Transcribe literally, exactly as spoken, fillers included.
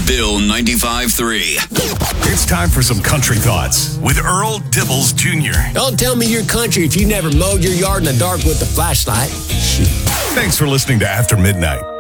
Bill ninety-five three. It's time for some country thoughts with Earl Dibbles Junior Don't tell me you're country if you never mowed your yard in the dark with a flashlight. Thanks for listening to After Midnight.